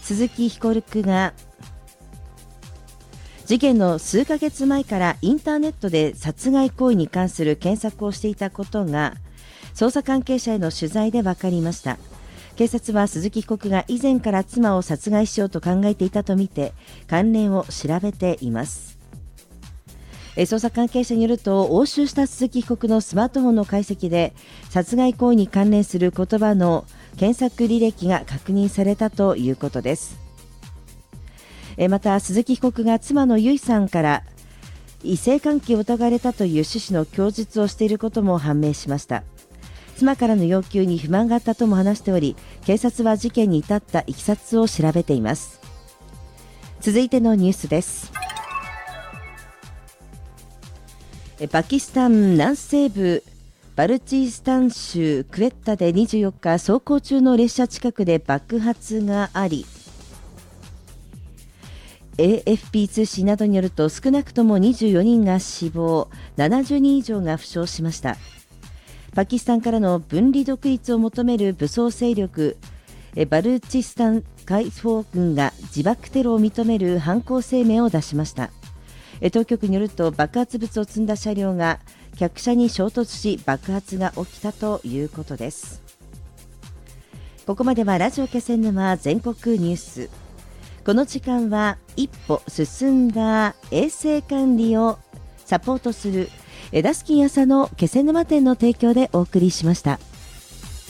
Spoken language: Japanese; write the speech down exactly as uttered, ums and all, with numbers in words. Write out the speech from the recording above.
鈴木被告が事件の数ヶ月前からインターネットで殺害行為に関する検索をしていたことが捜査関係者への取材で分かりました。警察は鈴木被告が以前から妻を殺害しようと考えていたとみて関連を調べています。捜査関係者によると、押収した鈴木被告のスマートフォンの解析で殺害行為に関連する言葉の検索履歴が確認されたということです。また鈴木被告が妻の由衣さんから異性関係を疑われたという趣旨の供述をしていることも判明しました。妻からの要求に不満があったとも話しており、警察は事件に至ったいきさつを調べています。続いてのニュースです。パキスタン南西部バルチスタン州クウェッタでにじゅうよっか、走行中の列車近くで爆発があり、 エーエフピー 通信などによると少なくともにじゅうよにんが死亡、ななじゅうにん以上が負傷しました。パキスタンからの分離独立を求める武装勢力バルチスタン解放軍が自爆テロを認める犯行声明を出しました。当局によると爆発物を積んだ車両が客車に衝突し爆発が起きたということです。ここまではラジオ気仙沼全国ニュース。この時間は一歩進んだ衛生管理をサポートするダスキン朝の気仙沼店の提供でお送りしました。